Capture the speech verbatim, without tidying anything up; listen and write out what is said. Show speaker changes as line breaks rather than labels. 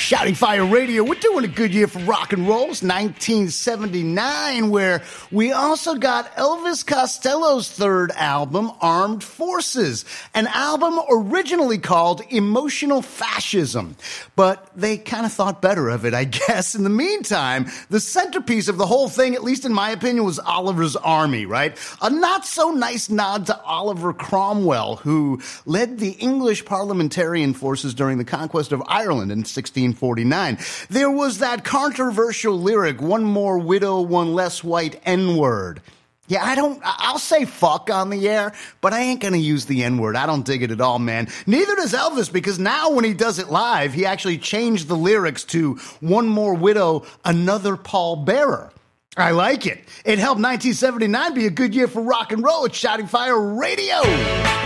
Shouting Fire Radio. We're doing a good year for rock and roll. It's nineteen seventy-nine, where we also got Elvis Costello's third album, Armed Forces, an album originally called Emotional Fascism. But they kind of thought better of it, I guess. In the meantime, the centerpiece of the whole thing, at least in my opinion, was Oliver's Army, right? A not so nice nod to Oliver Cromwell, who led the English parliamentarian forces during the conquest of Ireland in sixteen forty-nine. There was that controversial lyric, one more widow, one less white N-word. Yeah, I don't, I'll say fuck on the air, but I ain't gonna use the N-word. I don't dig it at all, man. Neither does Elvis, because now when he does it live, he actually changed the lyrics to one more widow, another pallbearer. I like it. It helped nineteen seventy-nine be a good year for rock and roll. It's Shouting Fire Radio.